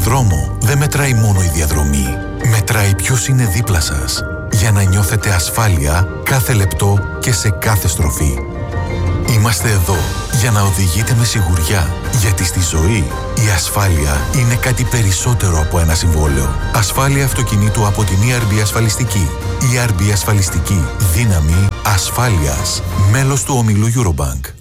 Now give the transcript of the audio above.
δρόμο δεν μετράει μόνο η διαδρομή. Μετράει ποιος είναι δίπλα σας, για να νιώθετε ασφάλεια κάθε λεπτό και σε κάθε στροφή. Είμαστε εδώ για να οδηγείτε με σιγουριά, γιατί στη ζωή η ασφάλεια είναι κάτι περισσότερο από ένα συμβόλαιο. Ασφάλεια αυτοκινήτου από την ERB Ασφαλιστική. ERB Ασφαλιστική. Δύναμη ασφάλειας. Μέλος του ομίλου Eurobank.